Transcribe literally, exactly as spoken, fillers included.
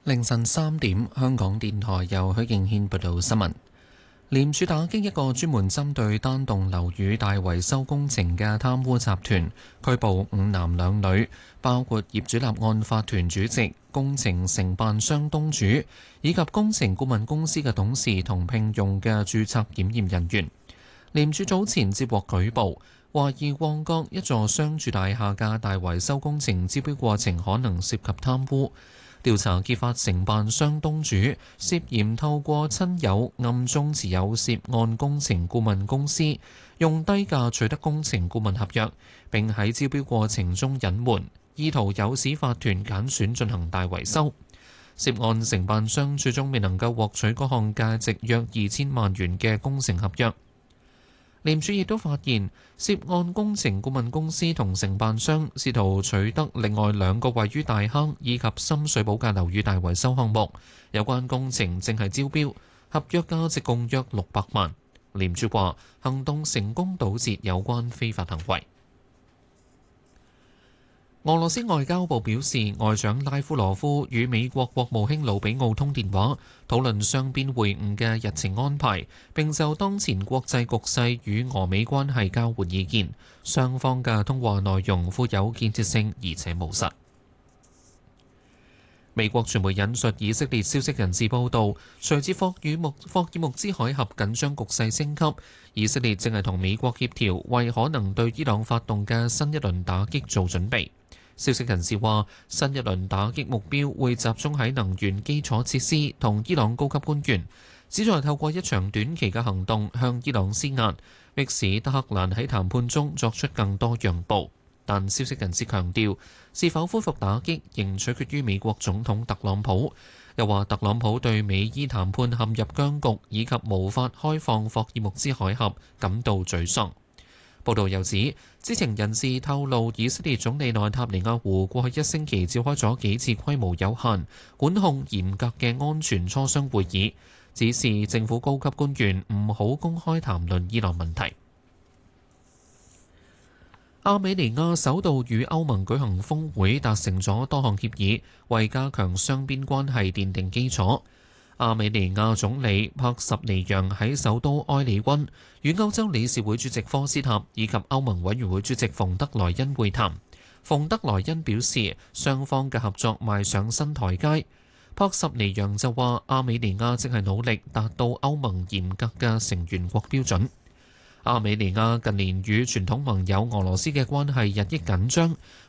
凌晨三點，香港電台由許敬軒報道新聞。廉署打擊一個專門針對單棟樓宇大維修工程嘅貪污集團，拘捕五男兩女，包括業主立案法團主席、工程承辦商東主以及工程顧問公司嘅董事同聘用嘅註冊檢驗人員。廉署早前接獲舉報，懷疑旺角一座商住大廈嘅大維修工程招標過程可能涉及貪污。調查揭發承辦商東主涉嫌透過親友暗中持有涉案工程顧問公司，用低價取得工程顧問合約，並喺招標過程中隱瞞，意圖誘使法團揀選進行大維修。涉案承辦商最終未能夠獲取嗰項價值約二千萬元嘅工程合約。廉署亦都發現，涉案工程顧問公司同承辦商試圖取得另外兩個位於大坑以及深水埗嘅樓宇大維修項目，有關工程正係招標，合約價值共約六百萬。廉署話行動成功堵截有關非法行為。俄羅斯外交部表示，外長拉夫羅夫與美國國務卿魯比奧通電話，討論雙邊會晤嘅日程安排，並就當前國際局勢與俄美關係交換意見。雙方嘅通話內容富有建設性而且務實。美國傳媒引述以色列消息人士報道，隨住霍爾木霍爾木茲海峽緊張局勢升級，以色列正係同美國協調，為可能對伊朗發動嘅新一輪打擊做準備。消息人士話，新一輪打擊目標會集中喺能源基礎設施同伊朗高級官員，旨在透過一場短期嘅行動向伊朗施壓，迫使德黑蘭喺談判中作出更多讓步。但消息人士強調，是否恢復打擊仍取決於美國總統特朗普。又話特朗普對美伊談判陷入僵局以及無法開放霍爾木茲海峽感到沮喪。報道又指，知情人士透露，以色列總理內塔尼亞胡過去一星期召開咗幾次規模有限、管控嚴格嘅安全磋商會議，指示政府高級官員唔好公開談論伊朗問題。亞美尼亞首度與歐盟舉行峰會，達成咗多項協議，為加強雙邊關係奠定基礎。亞美尼亞總理帕什尼揚喺首都埃里溫與歐洲理事會主席科斯塔以及歐盟委員會主席馮德萊恩會談。馮德萊恩表示，雙方嘅合作邁上新台階。帕什尼揚就話，亞美尼亞正係努力達到歐盟嚴格嘅成員國標準。亞美尼亞近年與傳統盟友俄羅斯嘅關係日益緊張。